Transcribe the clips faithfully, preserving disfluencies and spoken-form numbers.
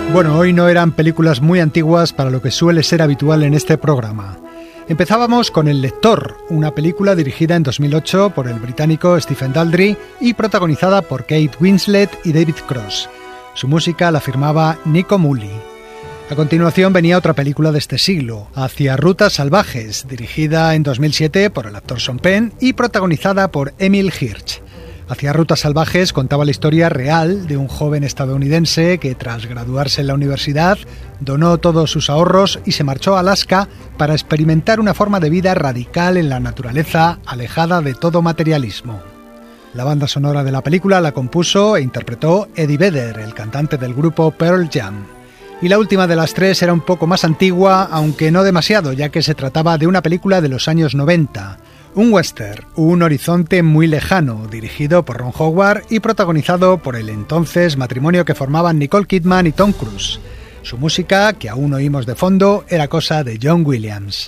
Bueno, hoy no eran películas muy antiguas para lo que suele ser habitual en este programa. Empezábamos con El lector, una película dirigida en dos mil ocho por el británico Stephen Daldry y protagonizada por Kate Winslet y David Cross. Su música la firmaba Nico Muhly. A continuación venía otra película de este siglo, Hacia rutas salvajes, dirigida en dos mil siete por el actor Sean Penn y protagonizada por Emil Hirsch. Hacia rutas salvajes contaba la historia real de un joven estadounidense que, tras graduarse en la universidad, donó todos sus ahorros y se marchó a Alaska para experimentar una forma de vida radical en la naturaleza, alejada de todo materialismo. La banda sonora de la película la compuso e interpretó Eddie Vedder, el cantante del grupo Pearl Jam. Y la última de las tres era un poco más antigua, aunque no demasiado, ya que se trataba de una película de los años noventa. Un western, Un horizonte muy lejano, dirigido por Ron Howard y protagonizado por el entonces matrimonio que formaban Nicole Kidman y Tom Cruise. Su música, que aún oímos de fondo, era cosa de John Williams.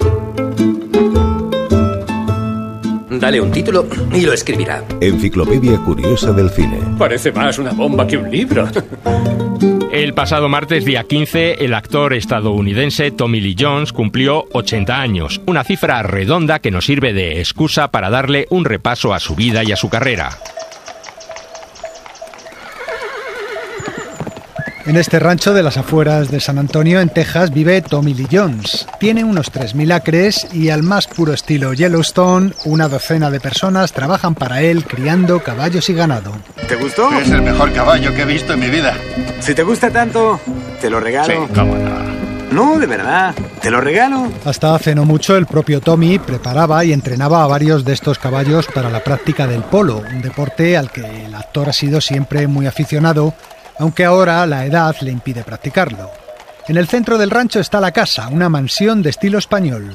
Dale un título y lo escribirá. Enciclopedia curiosa del cine. Parece más una bomba que un libro. El pasado martes, día quince, el actor estadounidense Tommy Lee Jones cumplió ochenta años, una cifra redonda que nos sirve de excusa para darle un repaso a su vida y a su carrera. En este rancho de las afueras de San Antonio, en Texas, vive Tommy Lee Jones. Tiene unos tres mil acres y, al más puro estilo Yellowstone, una docena de personas trabajan para él criando caballos y ganado. ¿Te gustó? Es el mejor caballo que he visto en mi vida. Si te gusta tanto, te lo regalo. Sí, cómo no. No, de verdad, te lo regalo. Hasta hace no mucho, el propio Tommy preparaba y entrenaba a varios de estos caballos para la práctica del polo, un deporte al que el actor ha sido siempre muy aficionado, aunque ahora la edad le impide practicarlo. En el centro del rancho está la casa, una mansión de estilo español.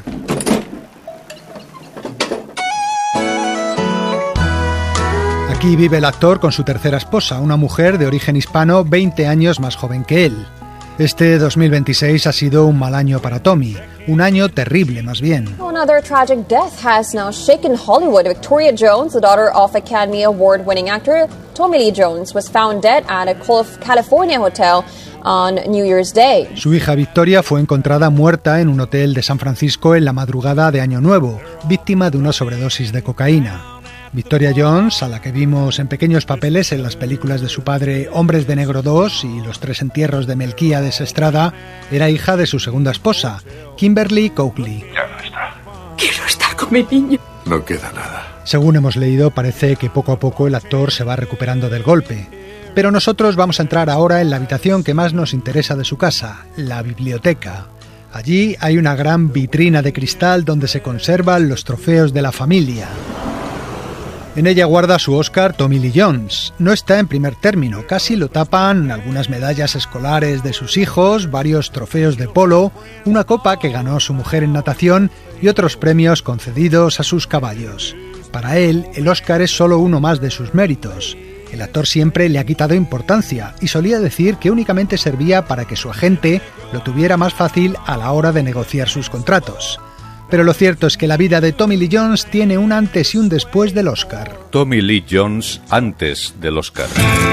Aquí vive el actor con su tercera esposa, una mujer de origen hispano veinte años más joven que él. Este dos mil veintiséis ha sido un mal año para Tommy, un año terrible más bien. Another tragic death has now shaken Hollywood. Victoria Jones, the daughter of Academy Award-winning actor Tommy Lee Jones, was found dead at a California hotel on New Year's Day. Su hija Victoria fue encontrada muerta en un hotel de San Francisco en la madrugada de Año Nuevo, víctima de una sobredosis de cocaína. Victoria Jones, a la que vimos en pequeños papeles en las películas de su padre Hombres de Negro dos y Los tres entierros de Melquíades Estrada, era hija de su segunda esposa, Kimberly Coakley. Ya no está. Quiero estar con mi niño. No queda nada. Según hemos leído, parece que poco a poco el actor se va recuperando del golpe. Pero nosotros vamos a entrar ahora en la habitación que más nos interesa de su casa, la biblioteca. Allí hay una gran vitrina de cristal donde se conservan los trofeos de la familia. En ella guarda su Oscar Tommy Lee Jones. No está en primer término, casi lo tapan algunas medallas escolares de sus hijos, varios trofeos de polo, una copa que ganó su mujer en natación y otros premios concedidos a sus caballos. Para él, el Oscar es solo uno más de sus méritos. El actor siempre le ha quitado importancia y solía decir que únicamente servía para que su agente lo tuviera más fácil a la hora de negociar sus contratos. Pero lo cierto es que la vida de Tommy Lee Jones tiene un antes y un después del Oscar. Tommy Lee Jones antes del Oscar.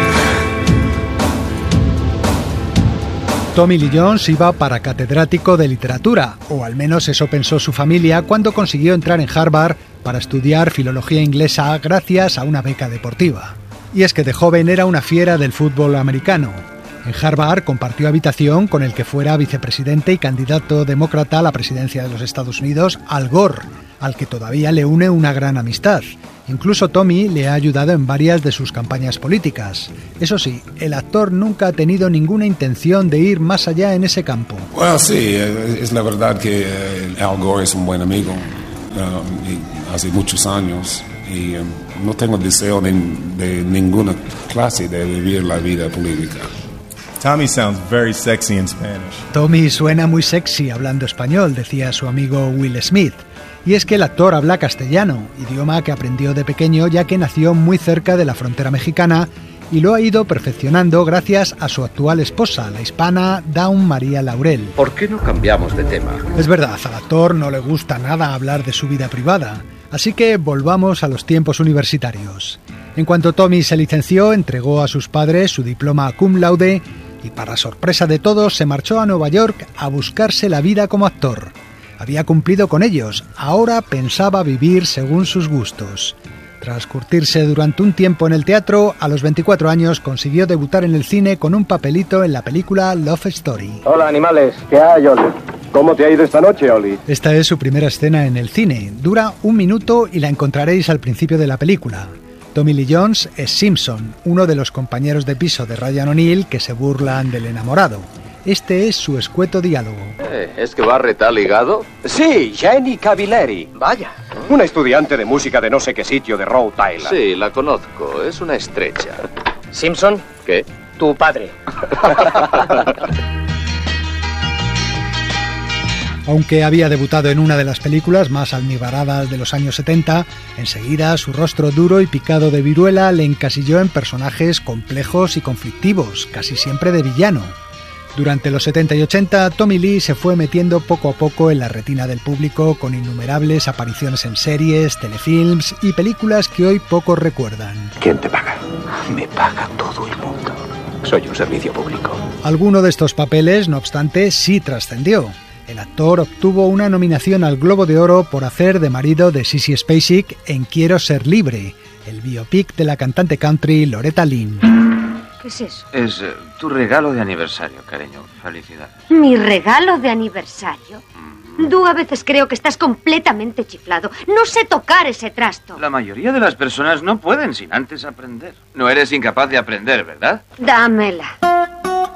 Tommy Lee Jones iba para catedrático de literatura, o al menos eso pensó su familia cuando consiguió entrar en Harvard para estudiar filología inglesa gracias a una beca deportiva. Y es que de joven era una fiera del fútbol americano. En Harvard compartió habitación con el que fuera vicepresidente y candidato demócrata a la presidencia de los Estados Unidos, Al Gore, al que todavía le une una gran amistad. Incluso Tommy le ha ayudado en varias de sus campañas políticas. Eso sí, el actor nunca ha tenido ninguna intención de ir más allá en ese campo. Bueno, sí, es la verdad que Al Gore es un buen amigo, uh, y hace muchos años, y um, no tengo deseo de, de ninguna clase de vivir la vida política. Tommy sounds very sexy in Spanish. Tommy suena muy sexy hablando español, decía su amigo Will Smith. Y es que el actor habla castellano, idioma que aprendió de pequeño ya que nació muy cerca de la frontera mexicana y lo ha ido perfeccionando gracias a su actual esposa, la hispana Dawn María Laurel. ¿Por qué no cambiamos de tema? Es verdad, al actor no le gusta nada hablar de su vida privada, así que volvamos a los tiempos universitarios. En cuanto Tommy se licenció, entregó a sus padres su diploma cum laude y para sorpresa de todos se marchó a Nueva York a buscarse la vida como actor. Había cumplido con ellos, ahora pensaba vivir según sus gustos. Tras curtirse durante un tiempo en el teatro, a los veinticuatro años consiguió debutar en el cine con un papelito en la película Love Story. Hola, animales. ¿Qué hay, Oli? ¿Cómo te ha ido esta noche, Oli? Esta es su primera escena en el cine. Dura un minuto y la encontraréis al principio de la película. Tommy Lee Jones es Simpson, uno de los compañeros de piso de Ryan O'Neal que se burlan del enamorado. Este es su escueto diálogo. Eh, ¿Es que Barrett ha ligado? Sí, Jenny Cavalieri. Vaya. Una estudiante de música de no sé qué sitio de Rhode Island. Sí, la conozco. Es una estrecha. ¿Simpson? ¿Qué? Tu padre. Aunque había debutado en una de las películas más almibaradas de los años setenta, enseguida su rostro duro y picado de viruela le encasilló en personajes complejos y conflictivos, casi siempre de villano. Durante los setenta y ochenta, Tommy Lee se fue metiendo poco a poco en la retina del público con innumerables apariciones en series, telefilms y películas que hoy pocos recuerdan. ¿Quién te paga? Me paga todo el mundo. Soy un servicio público. Alguno de estos papeles, no obstante, sí trascendió. El actor obtuvo una nominación al Globo de Oro por hacer de marido de Sissy Spacek en Quiero ser libre, el biopic de la cantante country Loretta Lynn. ¿Qué es eso? Es eh, tu regalo de aniversario, cariño. Felicidades. ¿Mi regalo de aniversario? Mm-hmm. Tú a veces creo que estás completamente chiflado. No sé tocar ese trasto. La mayoría de las personas no pueden sin antes aprender. No eres incapaz de aprender, ¿verdad? Dámela.